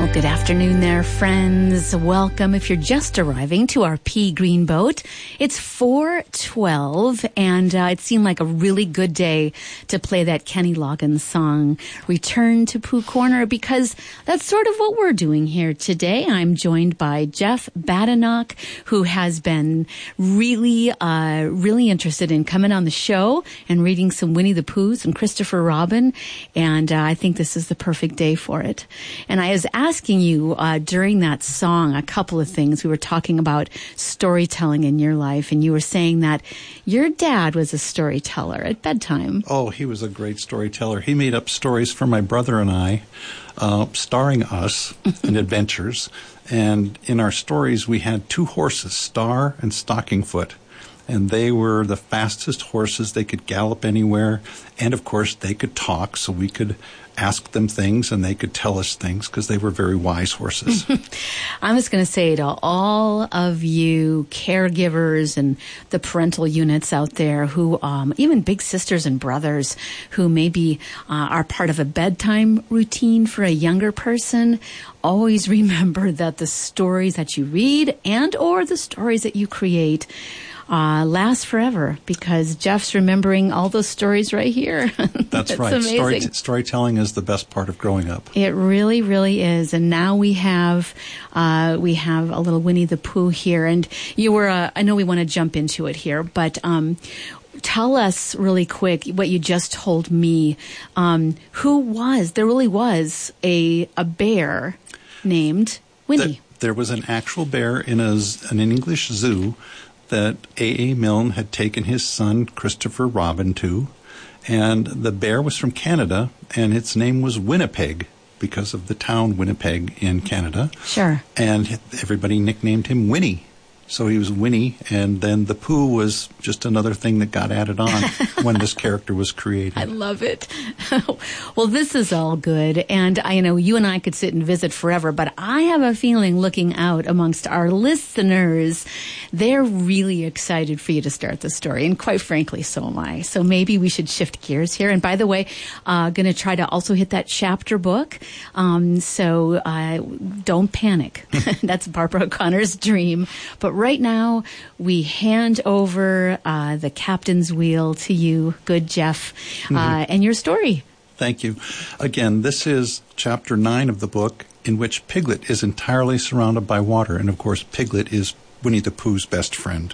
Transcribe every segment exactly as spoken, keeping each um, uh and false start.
Good afternoon there, friends. Welcome if you're just arriving to our Pea Green Boat. It's four twelve, and uh, it seemed like a really good day to play that Kenny Loggins song, Return to Pooh Corner, because that's sort of what we're doing here today. I'm joined by Jeff Badenoch, who has been really, uh, really interested in coming on the show and reading some Winnie the Poohs and Christopher Robin, and uh, I think this is the perfect day for it. And I was asking you uh, during that song a couple of things. We were talking about storytelling in your life, and you were saying that your dad was a storyteller at bedtime. Oh, he was a great storyteller. He made up stories for my brother and I, uh, starring us in adventures. And in our stories, we had two horses, Star and Stockingfoot. And they were the fastest horses. They could gallop anywhere. And, of course, they could talk, so we could ask them things and they could tell us things because they were very wise horses. I'm just going to say to all of you caregivers and the parental units out there who, um, even big sisters and brothers who maybe uh, are part of a bedtime routine for a younger person, always remember that the stories that you read and or the stories that you create Uh, last forever, because Jeff's remembering all those stories right here. That's, That's right. Story, storytelling is the best part of growing up. It really, really is. And now we have uh, we have a little Winnie the Pooh here. And you were, uh, I know we want to jump into it here, but um, tell us really quick what you just told me. Um, who was, there really was a, a bear named Winnie. The, there was an actual bear in a, in an English zoo that A A. Milne had taken his son, Christopher Robin, to. And the bear was from Canada, and its name was Winnipeg, because of the town Winnipeg in Canada. Sure. And everybody nicknamed him Winnie. So he was Winnie, and then the Pooh was just another thing that got added on when this character was created. I love it. Well, this is all good, and I know you and I could sit and visit forever, but I have a feeling looking out amongst our listeners, they're really excited for you to start the story, and quite frankly, so am I. So maybe we should shift gears here. And by the way, uh, going to try to also hit that chapter book, um, so uh, don't panic. That's Barbara O'Connor's dream. But right now, we hand over uh, the captain's wheel to you, good Jeff, uh, mm-hmm. and your story. Thank you. Again, this is chapter nine of the book, in which Piglet is entirely surrounded by water. And, of course, Piglet is Winnie the Pooh's best friend.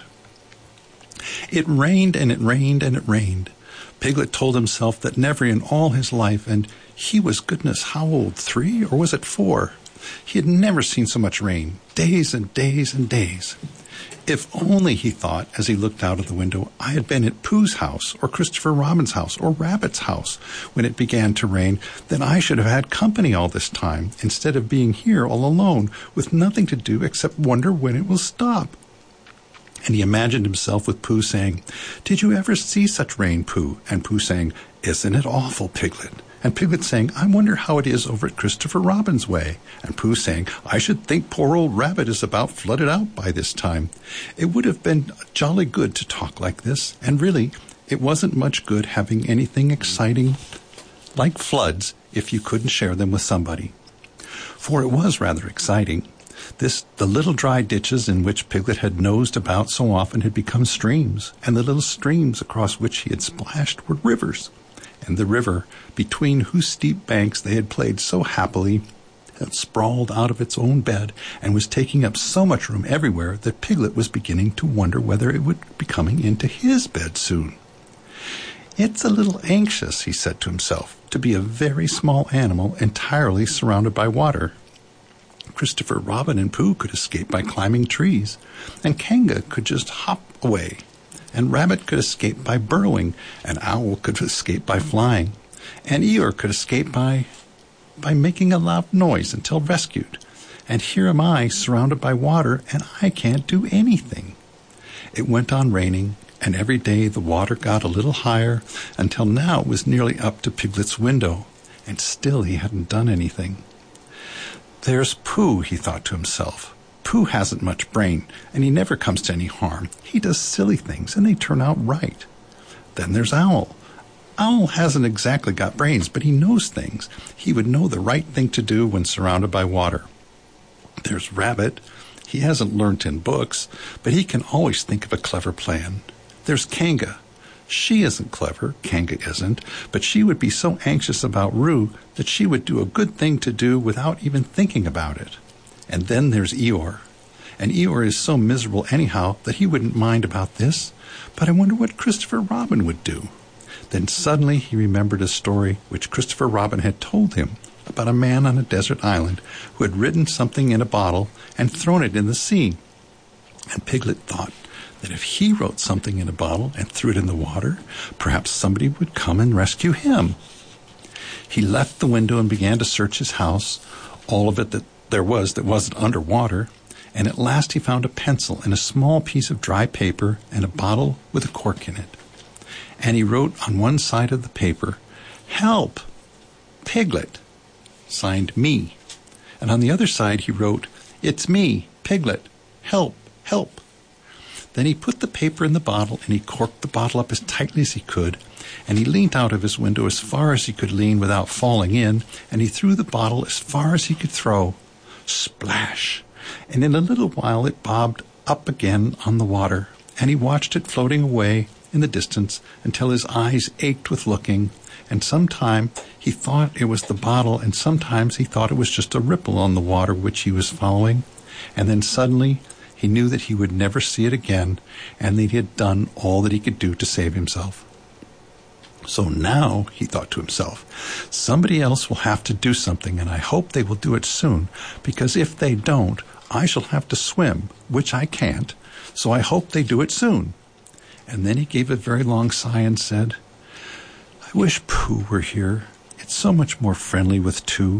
It rained and it rained and it rained. Piglet told himself that never in all his life, and he was, goodness, how old, three, or was it four? He had never seen so much rain, days and days and days. If only, he thought, as he looked out of the window, I had been at Pooh's house, or Christopher Robin's house, or Rabbit's house when it began to rain, then I should have had company all this time, instead of being here all alone, with nothing to do except wonder when it will stop. And he imagined himself with Pooh saying, Did you ever see such rain, Pooh? And Pooh saying, Isn't it awful, Piglet? And Piglet saying, I wonder how it is over at Christopher Robin's way. And Pooh saying, I should think poor old Rabbit is about flooded out by this time. It would have been jolly good to talk like this. And really, it wasn't much good having anything exciting like floods if you couldn't share them with somebody. For it was rather exciting. This, the little dry ditches in which Piglet had nosed about so often had become streams, and the little streams across which he had splashed were rivers. And the river, between whose steep banks they had played so happily, had sprawled out of its own bed and was taking up so much room everywhere that Piglet was beginning to wonder whether it would be coming into his bed soon. It's a little anxious, he said to himself, to be a very small animal entirely surrounded by water. Christopher Robin and Pooh could escape by climbing trees, and Kanga could just hop away. And Rabbit could escape by burrowing, and Owl could escape by flying, and Eeyore could escape by by making a loud noise until rescued. And here am I, surrounded by water, and I can't do anything. It went on raining, and every day the water got a little higher, until now it was nearly up to Piglet's window, and still he hadn't done anything. There's Pooh, he thought to himself. Pooh hasn't much brain, and he never comes to any harm. He does silly things, and they turn out right. Then there's Owl. Owl hasn't exactly got brains, but he knows things. He would know the right thing to do when surrounded by water. There's Rabbit. He hasn't learnt in books, but he can always think of a clever plan. There's Kanga. She isn't clever, Kanga isn't, but she would be so anxious about Roo that she would do a good thing to do without even thinking about it. And then there's Eeyore. And Eeyore is so miserable anyhow that he wouldn't mind about this, but I wonder what Christopher Robin would do. Then suddenly he remembered a story which Christopher Robin had told him about a man on a desert island who had written something in a bottle and thrown it in the sea. And Piglet thought that if he wrote something in a bottle and threw it in the water, perhaps somebody would come and rescue him. He left the window and began to search his house, all of it that there was that wasn't underwater, and at last he found a pencil and a small piece of dry paper and a bottle with a cork in it. And he wrote on one side of the paper, "Help! Piglet," signed me. And on the other side he wrote, "It's me, Piglet. Help, help." Then he put the paper in the bottle and he corked the bottle up as tightly as he could, and he leaned out of his window as far as he could lean without falling in, and he threw the bottle as far as he could throw. Splash! And in a little while it bobbed up again on the water, and he watched it floating away in the distance until his eyes ached with looking, and sometime he thought it was the bottle, and sometimes he thought it was just a ripple on the water which he was following, and then suddenly he knew that he would never see it again, and that he had done all that he could do to save himself. So now, he thought to himself, somebody else will have to do something, and I hope they will do it soon, because if they don't, I shall have to swim, which I can't, so I hope they do it soon. And then he gave a very long sigh and said, I wish Pooh were here. It's so much more friendly with two.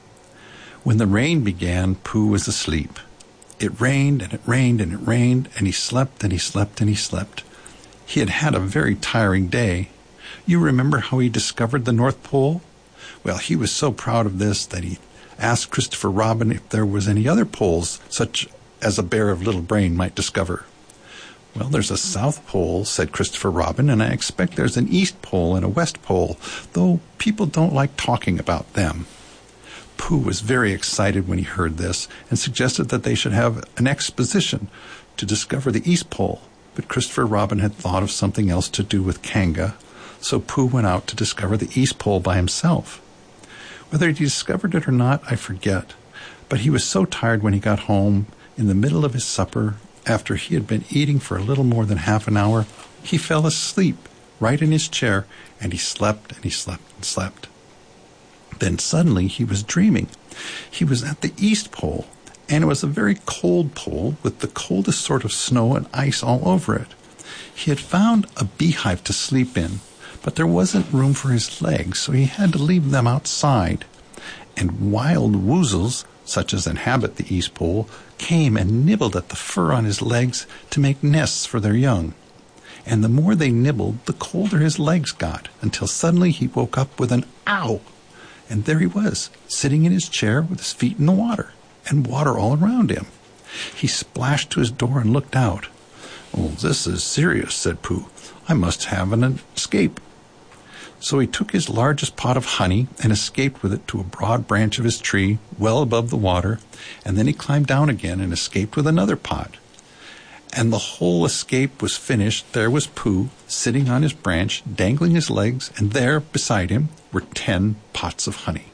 When the rain began, Pooh was asleep. It rained and it rained and it rained, and he slept and he slept and he slept. He had had a very tiring day. You remember how he discovered the North Pole? Well, he was so proud of this that he asked Christopher Robin if there was any other poles, such as a bear of little brain might discover. Well, there's a South Pole, said Christopher Robin, and I expect there's an East Pole and a West Pole, though people don't like talking about them. Pooh was very excited when he heard this and suggested that they should have an expedition to discover the East Pole, but Christopher Robin had thought of something else to do with Kanga, so Pooh went out to discover the East Pole by himself. Whether he discovered it or not, I forget, but he was so tired when he got home, in the middle of his supper, after he had been eating for a little more than half an hour, he fell asleep right in his chair, and he slept and he slept and slept. Then suddenly he was dreaming. He was at the East Pole, and it was a very cold pole with the coldest sort of snow and ice all over it. He had found a beehive to sleep in, but there wasn't room for his legs, so he had to leave them outside. And wild woozles, such as inhabit the East Pole, came and nibbled at the fur on his legs to make nests for their young. And the more they nibbled, the colder his legs got, until suddenly he woke up with an ow! And there he was, sitting in his chair with his feet in the water, and water all around him. He splashed to his door and looked out. "Oh, this is serious," said Pooh. "I must have an escape." So he took his largest pot of honey and escaped with it to a broad branch of his tree, well above the water, and then he climbed down again and escaped with another pot. And the whole escape was finished. There was Pooh, sitting on his branch, dangling his legs, and there, beside him, were ten pots of honey.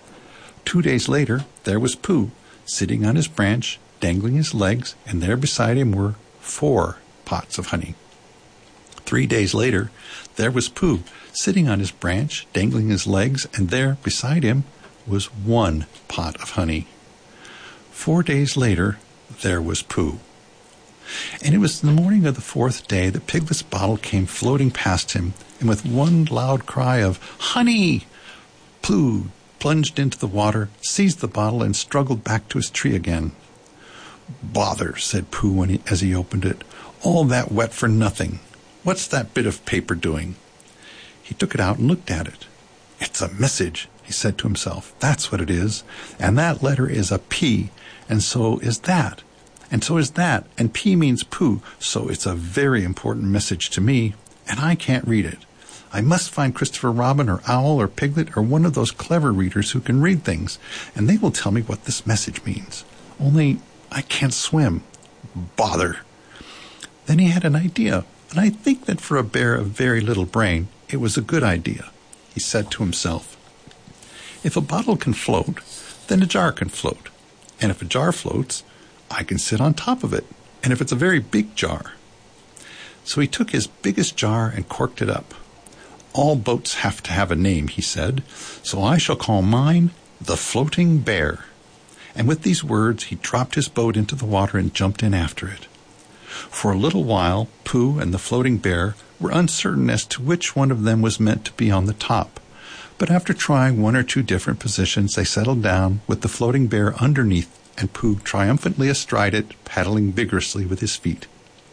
Two days later, there was Pooh, sitting on his branch, dangling his legs, and there beside him were four pots of honey. Three days later, there was Pooh, sitting on his branch, dangling his legs, and there beside him was one pot of honey. Four days later, there was Pooh. And it was in the morning of the fourth day that Piglet's bottle came floating past him, and with one loud cry of "Honey!" Pooh plunged into the water, seized the bottle, and struggled back to his tree again. "Bother," said Pooh when he, as he opened it. "All that wet for nothing. What's that bit of paper doing?" He took it out and looked at it. "It's a message," he said to himself. "That's what it is. And that letter is a P, and so is that. And so is that, and P means Pooh, so it's a very important message to me, and I can't read it. I must find Christopher Robin or Owl or Piglet or one of those clever readers who can read things, and they will tell me what this message means. Only I can't swim. Bother. Then he had an idea, and I think that for a bear of very little brain, it was a good idea. He said to himself, if a bottle can float, then a jar can float. And if a jar floats, I can sit on top of it. And if it's a very big jar. So he took his biggest jar and corked it up. All boats have to have a name, he said, so I shall call mine the Floating Bear. And with these words, he dropped his boat into the water and jumped in after it. For a little while, Pooh and the Floating Bear were uncertain as to which one of them was meant to be on the top. But after trying one or two different positions, they settled down with the Floating Bear underneath and Pooh triumphantly astride it, paddling vigorously with his feet.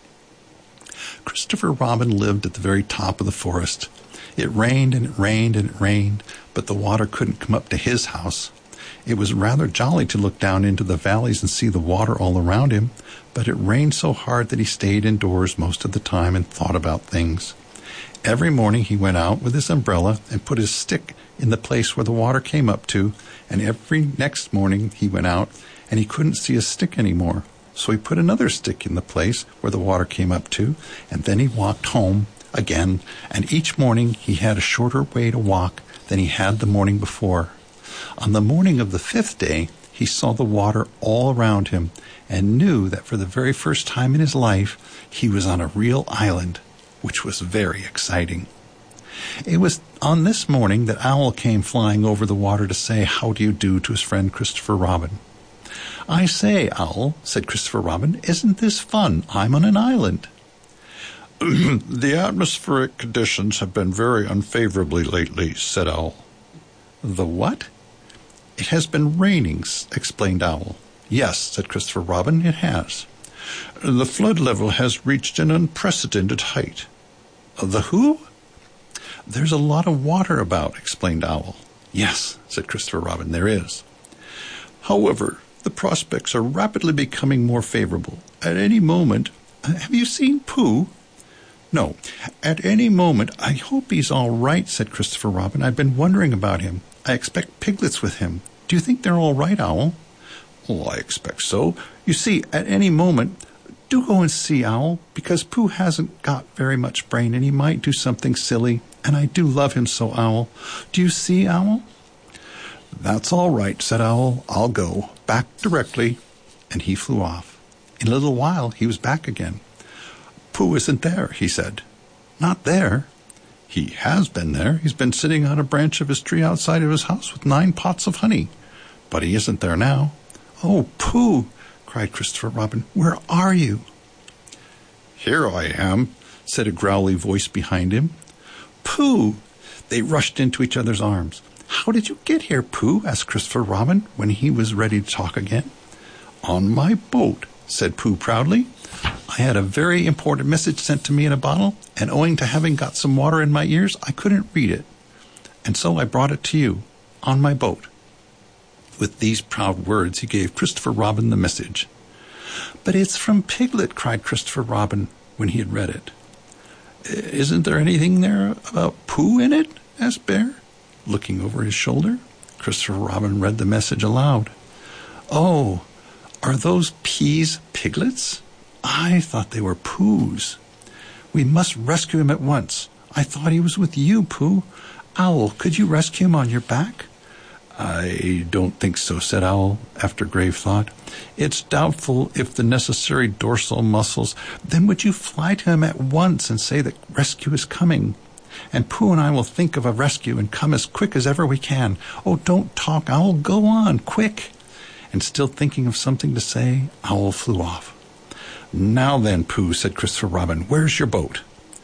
Christopher Robin lived at the very top of the forest. It rained and it rained and it rained, but the water couldn't come up to his house. It was rather jolly to look down into the valleys and see the water all around him, but it rained so hard that he stayed indoors most of the time and thought about things. Every morning he went out with his umbrella and put his stick in the place where the water came up to, and every next morning he went out and he couldn't see his stick anymore. So he put another stick in the place where the water came up to, and then he walked home again, and each morning he had a shorter way to walk than he had the morning before. On the morning of the fifth day, he saw the water all around him and knew that for the very first time in his life, he was on a real island, which was very exciting. It was on this morning that Owl came flying over the water to say how do you do to his friend Christopher Robin. I say, Owl, said Christopher Robin, isn't this fun? I'm on an island. The atmospheric conditions have been very unfavorably lately, said Owl. The what? It has been raining, explained Owl. Yes, said Christopher Robin, it has. The flood level has reached an unprecedented height. The who? There's a lot of water about, explained Owl. Yes, said Christopher Robin, there is. However, the prospects are rapidly becoming more favorable. At any moment, have you seen Pooh? No, at any moment. I hope he's all right, said Christopher Robin. I've been wondering about him. I expect Piglet's with him. Do you think they're all right, Owl? Well, I expect so. You see, at any moment, do go and see Owl, because Pooh hasn't got very much brain, and he might do something silly, and I do love him so, Owl. Do you see, Owl? That's all right, said Owl. I'll go. Back directly. And he flew off. In a little while, he was back again. Pooh isn't there, he said. Not there? He has been there. He's been sitting on a branch of his tree outside of his house with nine pots of honey. But he isn't there now. Oh, Pooh, cried Christopher Robin. Where are you? Here I am, said a growly voice behind him. Pooh! They rushed into each other's arms. How did you get here, Pooh? Asked Christopher Robin when he was ready to talk again. On my boat, said Pooh proudly. I had a very important message sent to me in a bottle, and owing to having got some water in my ears, I couldn't read it. And so I brought it to you, on my boat. With these proud words, he gave Christopher Robin the message. But it's from Piglet, cried Christopher Robin when he had read it. Isn't there anything there about Pooh in it? Asked Bear, looking over his shoulder. Christopher Robin read the message aloud. Oh, are those P's Piglets? I thought they were Pooh's. We must rescue him at once. I thought he was with you, Pooh. Owl, could you rescue him on your back? I don't think so, said Owl, after grave thought. It's doubtful if the necessary dorsal muscles. Then would you fly to him at once and say that rescue is coming? And Pooh and I will think of a rescue and come as quick as ever we can. Oh, don't talk, Owl. Go on, quick. And still thinking of something to say, Owl flew off. Now then, Pooh, said Christopher Robin, where's your boat?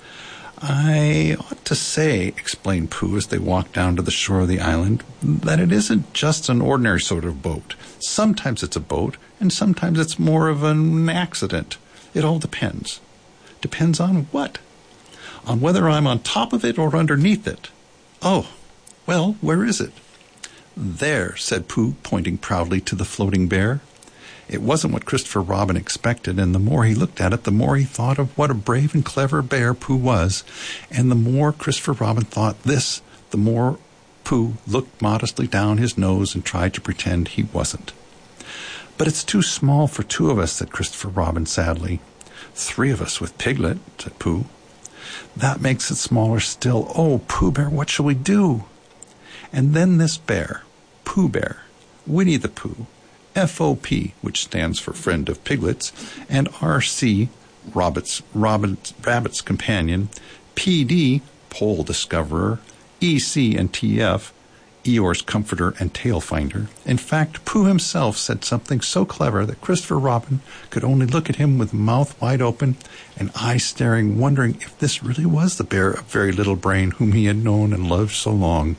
I ought to say, explained Pooh as they walked down to the shore of the island, that it isn't just an ordinary sort of boat. Sometimes it's a boat, and sometimes it's more of an accident. It all depends. Depends on what? On whether I'm on top of it or underneath it. Oh, well, where is it? There, said Pooh, pointing proudly to the Floating Bear. It wasn't what Christopher Robin expected, and the more he looked at it, the more he thought of what a brave and clever bear Pooh was. And the more Christopher Robin thought this, the more Pooh looked modestly down his nose and tried to pretend he wasn't. "But it's too small for two of us," said Christopher Robin sadly. "Three of us with Piglet," said Pooh. "That makes it smaller still. Oh, Pooh Bear, what shall we do?" And then this bear, Pooh Bear, Winnie the Pooh, F O P, which stands for Friend of Piglets, and R C, Robert's, Robert's, Rabbit's Companion, P D, Pole Discoverer, E C and T F, Eeyore's Comforter and Tail Finder. In fact, Pooh himself said something so clever that Christopher Robin could only look at him with mouth wide open and eyes staring, wondering if this really was the bear of very little brain whom he had known and loved so long.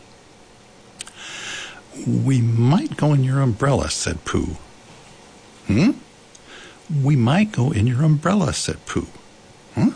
"We might go in your umbrella," said Pooh. "Hmm? We might go in your umbrella," said Pooh. "Huh?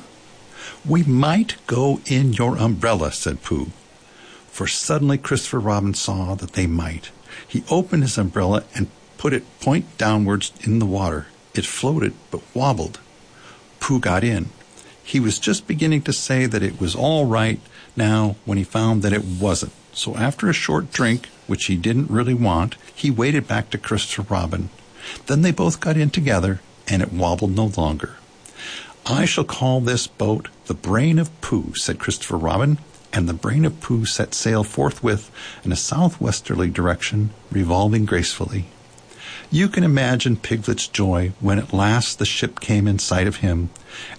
We might go in your umbrella," said Pooh. For suddenly Christopher Robin saw that they might. He opened his umbrella and put it point downwards in the water. It floated, but wobbled. Pooh got in. He was just beginning to say that it was all right now when he found that it wasn't. So after a short drink, which he didn't really want, he waded back to Christopher Robin. Then they both got in together, and it wobbled no longer. "I shall call this boat the Brain of Pooh," said Christopher Robin, and the Brain of Pooh set sail forthwith in a southwesterly direction, revolving gracefully. You can imagine Piglet's joy when at last the ship came in sight of him.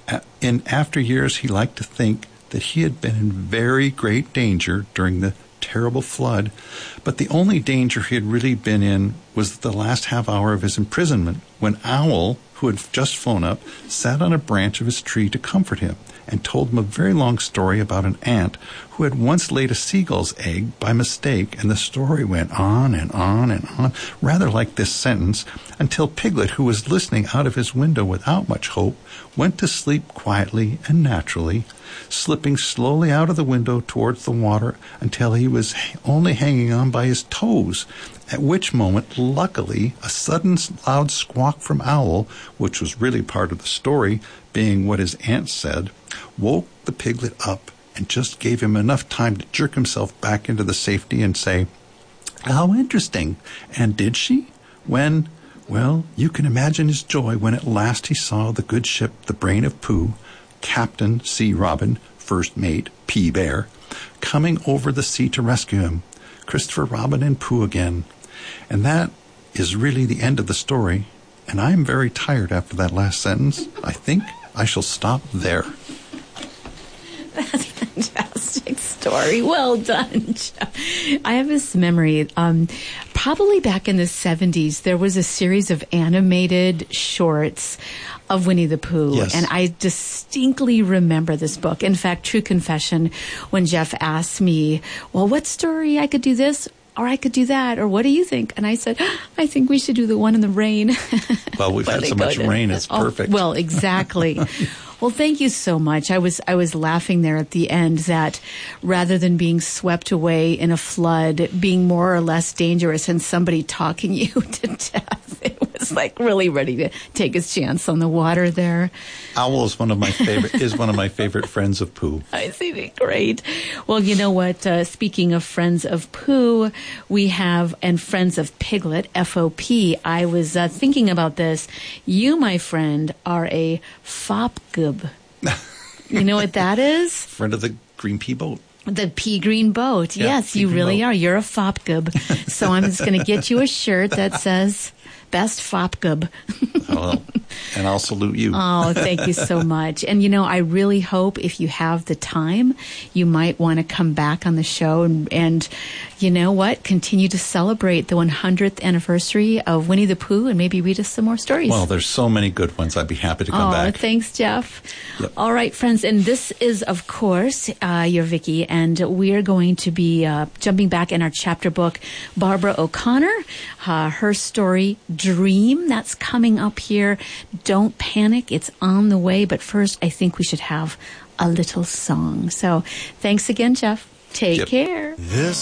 In after years he liked to think that he had been in very great danger during the terrible flood, but the only danger he had really been in was the last half hour of his imprisonment, when Owl, who had just flown up, sat on a branch of his tree to comfort him, and told him a very long story about an ant who had once laid a seagull's egg by mistake, and the story went on and on and on, rather like this sentence, until Piglet, who was listening out of his window without much hope, went to sleep quietly and naturally, slipping slowly out of the window towards the water until he was only hanging on by his toes, at which moment, luckily, a sudden loud squawk from Owl, which was really part of the story, being what his aunt said, woke the Piglet up and just gave him enough time to jerk himself back into the safety and say, "How interesting! And did she?" When, well, you can imagine his joy when at last he saw the good ship, the Brain of Pooh, Captain C. Robin, First Mate P. Bear, coming over the sea to rescue him. Christopher Robin and Pooh again. And that is really the end of the story, and I am very tired after that last sentence. I think I shall stop there. That's a fantastic story. Well done, Jeff. I have this memory. Um, probably back in the seventies, there was a series of animated shorts of Winnie the Pooh. Yes. And I distinctly remember this book. In fact, true confession, when Jeff asked me, well, what story I could do this or I could do that, or what do you think? And I said, I think we should do the one in the rain. Well, we've had so much rain, it's perfect. Oh, well, exactly. Well, thank you so much. I was I was laughing there at the end that rather than being swept away in a flood, being more or less dangerous and somebody talking you to death, it was like really ready to take his chance on the water there. Owl is one of my favorite is one of my favorite friends of Pooh. I see. Great. Well, you know what? Uh, speaking of friends of Pooh, we have and friends of Piglet, F O P. I was uh, thinking about this. You, my friend, are a fopgub. You know what that is? Friend of the green pea boat. The pea green boat. Yeah, yes, you really boat. Are. You're a fopgub. So I'm just going to get you a shirt that says Best Fopgub. Well, and I'll salute you. Oh, thank you so much. And, you know, I really hope if you have the time, you might want to come back on the show and, and you know what, continue to celebrate the one hundredth anniversary of Winnie the Pooh and maybe read us some more stories. Well, there's so many good ones. I'd be happy to come oh, back. Thanks, Jeff. Yep. All right, friends. And this is, of course, uh, your Vicky, and we're going to be uh, jumping back in our chapter book, Barbara O'Connor, uh, her story, Dream. That's coming up here. Don't panic. It's on the way. But first, I think we should have a little song. So thanks again, Jeff. Take yep. care. This